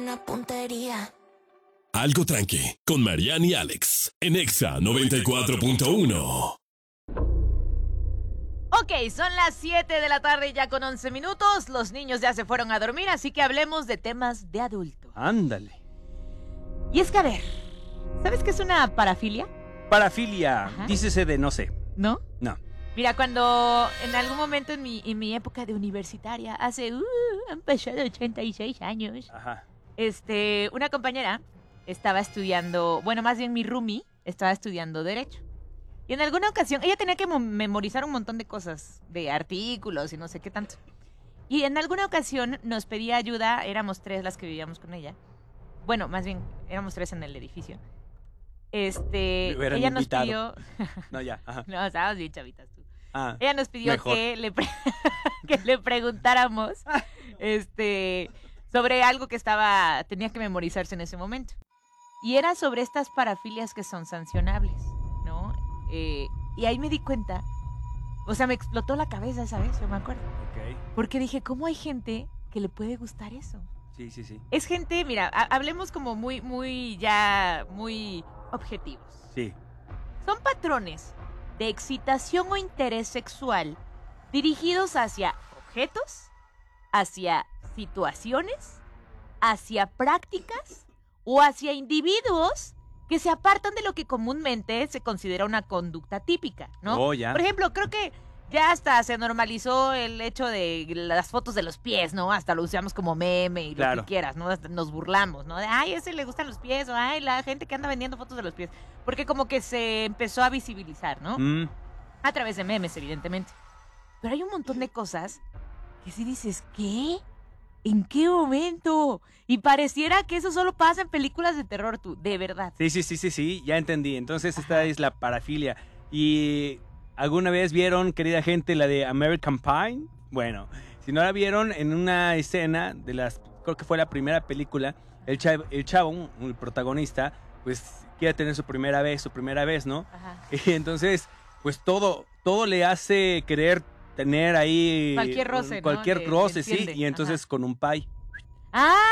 buena puntería. Algo tranqui, con Marianne y Alex, en Exa 94.1. Ok, son las 7 de la tarde ya con 11 minutos. Los niños ya se fueron a dormir, así que hablemos de temas de adulto. Ándale. Y es que, a ver, ¿sabes qué es una parafilia? Parafilia, Ajá. dícese de no sé. ¿No? No. Mira, cuando en algún momento en mi época de universitaria, han pasado 86 años, Ajá. una compañera estaba estudiando, bueno, más bien mi roomie estaba estudiando Derecho. Y en alguna ocasión, ella tenía que memorizar un montón de cosas, de artículos y no sé qué tanto. Y en alguna ocasión nos pedía ayuda, éramos 3 las que vivíamos con ella. Bueno, más bien, éramos 3 en el edificio. hubieran Ella invitado. nos pidió... No, ya. Ajá. No, estábamos bien chavitas tú. Ah, Ella nos pidió mejor. que le preguntáramos sobre algo que tenía que memorizarse en ese momento. Y era sobre estas parafilias que son sancionables, ¿no? Y ahí me di cuenta, o sea, me explotó la cabeza esa vez, yo me acuerdo. Ok. Porque dije, ¿cómo hay gente que le puede gustar eso? Sí, sí, sí. Es gente, mira, hablemos como muy objetivos. Sí. Son patrones de excitación o interés sexual dirigidos hacia objetos, hacia situaciones, hacia prácticas o hacia individuos que se apartan de lo que comúnmente se considera una conducta típica, ¿no? Oh, ya. Por ejemplo, creo que ya hasta se normalizó el hecho de las fotos de los pies, ¿no? Hasta lo usamos como meme y Claro. lo que quieras, ¿no? Hasta nos burlamos, ¿no? De, ay, a ese le gustan los pies, o ay, la gente que anda vendiendo fotos de los pies. Porque como que se empezó a visibilizar, ¿no? A través de memes, evidentemente. Pero hay un montón de cosas que si dices, ¿qué? ¿En qué momento? Y pareciera que eso solo pasa en películas de terror, tú, de verdad. Sí, ya entendí. Entonces esta es la parafilia. ¿Y alguna vez vieron, querida gente, la de American Pie? Bueno, si no la vieron, en una escena creo que fue la primera película, el chavo, el protagonista, pues quiere tener su primera vez, ¿no? Ajá. Y entonces, pues todo le hace querer tener ahí Cualquier roce, ¿no? cualquier Le roce, sí, enciende. y entonces Ajá. con un pie. Ah,